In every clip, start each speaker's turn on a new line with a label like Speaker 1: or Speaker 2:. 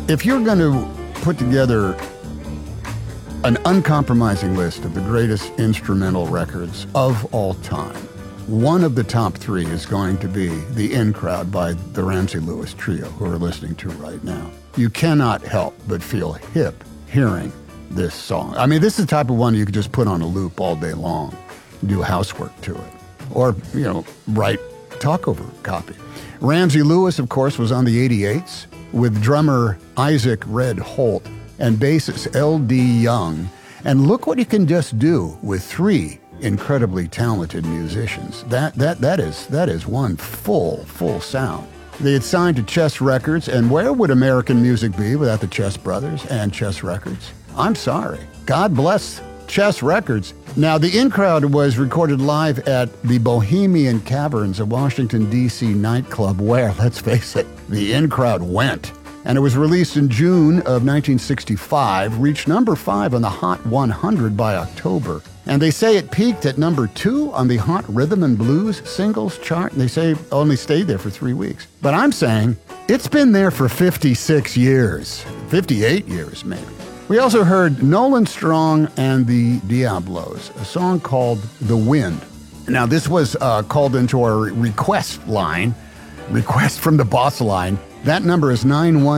Speaker 1: If you're going to put together an uncompromising list of the greatest instrumental records of all time, one of the top three is going to be The In Crowd by the Ramsey Lewis Trio, who we're listening to right now. You cannot help but feel hip hearing this song. I mean, this is the type of one you could just put on a loop all day long, do housework to it, or, write talk over copy. Ramsey Lewis, of course, was on the 88s with drummer Isaac Red Holt and bassist L.D. Young. And look what he can just do with three incredibly talented musicians. That is one full sound. They had signed to Chess Records, and where would American music be without the Chess Brothers and Chess Records? I'm sorry. God bless Chess Records. Now, The In Crowd was recorded live at the Bohemian Caverns, a Washington, D.C. nightclub where, let's face it, The In Crowd went. And it was released in June of 1965, reached number 5 on the Hot 100 by October. And they say it peaked at number 2 on the Hot Rhythm and Blues singles chart. And they say it only stayed there for 3 weeks. But I'm saying it's been there for 56 years, 58 years maybe. We also heard Nolan Strong and the Diablos, a song called The Wind. Now, this was called into our request line, request from the boss line. That number is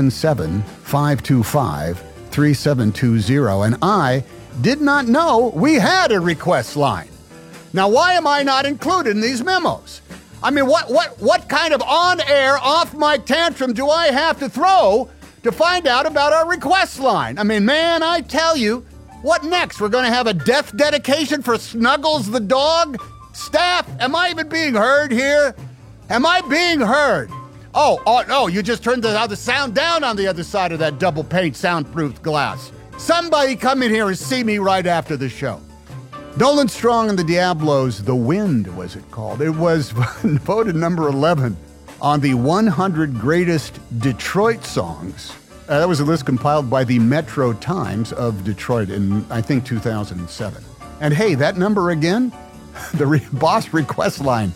Speaker 1: 917-525-3720. And I did not know we had a request line. Now, why am I not included in these memos? I mean, what kind of on-air, off-mic tantrum do I have to throw to find out about our request line? I mean, man, I tell you, what next? We're going to have a death dedication for Snuggles the dog? Staff, am I even being heard here? Am I being heard? Oh, no, you just turned the sound down on the other side of that double pane soundproof glass. Somebody come in here and see me right after the show. Nolan Strong and the Diablos, The Wind was it called. It was voted number 11 on the 100 greatest Detroit songs. That was a list compiled by the Metro Times of Detroit in, I think, 2007. And hey, that number again, the boss request line,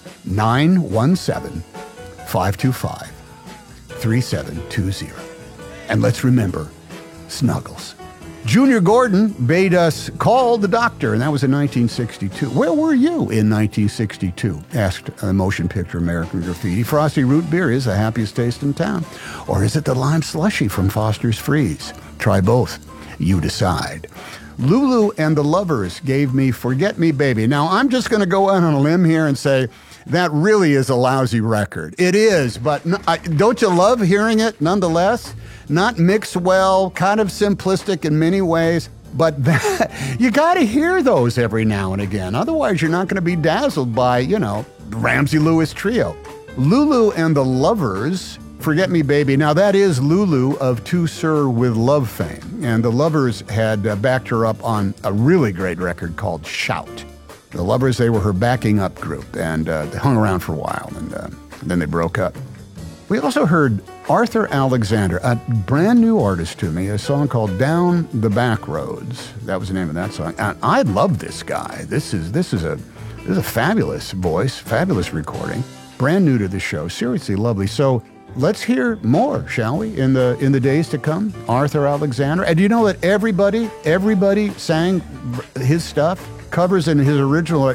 Speaker 1: 917-525-3720. And let's remember, Snuggles. Junior Gordon bade us call the doctor, and that was in 1962. Where were you in 1962? Asked a motion picture American Graffiti. Frosty Root Beer is the happiest taste in town. Or is it the lime slushy from Foster's Freeze? Try both. You decide. Lulu and the Lovers gave me Forget Me Baby. Now, I'm just going to go out on a limb here and say that really is a lousy record. It is, but don't you love hearing it nonetheless? Not mixed well, kind of simplistic in many ways, but you got to hear those every now and again. Otherwise, you're not going to be dazzled by, the Ramsey Lewis Trio. Lulu and the Lovers, Forget Me Baby. Now, that is Lulu of Two Sir with Love fame, and the Lovers had backed her up on a really great record called Shout. The Lovers, they were her backing up group, and they hung around for a while, and then they broke up. We also heard Arthur Alexander, a brand new artist to me, a song called Down the Back Roads. That was the name of that song. And I love this guy. This is a fabulous voice, fabulous recording. Brand new to the show. Seriously lovely. So let's hear more, shall we, in the days to come? Arthur Alexander. And do you know that everybody sang his stuff? Covers in his original.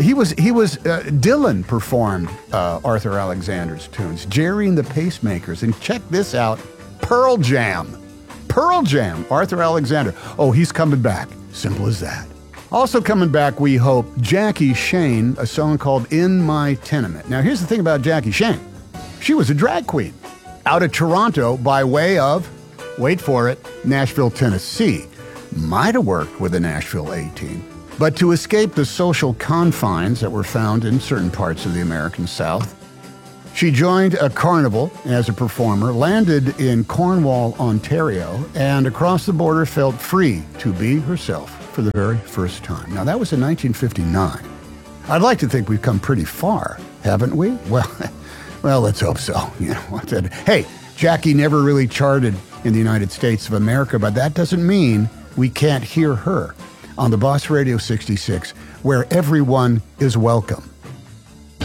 Speaker 1: Dylan performed Arthur Alexander's tunes, Jerry and the Pacemakers, and check this out, Pearl Jam, Arthur Alexander. Oh, he's coming back. Simple as that. Also coming back, we hope, Jackie Shane, a song called In My Tenement. Now, here's the thing about Jackie Shane. She was a drag queen out of Toronto by way of, wait for it, Nashville, Tennessee. Might have worked with the Nashville A-Team. But to escape the social confines that were found in certain parts of the American South, she joined a carnival as a performer, landed in Cornwall, Ontario, and across the border felt free to be herself for the very first time. Now, that was in 1959. I'd like to think we've come pretty far, haven't we? Well, let's hope so. Hey, Jackie never really charted in the United States of America, but that doesn't mean we can't hear her on the Boss Radio 66, where everyone is welcome.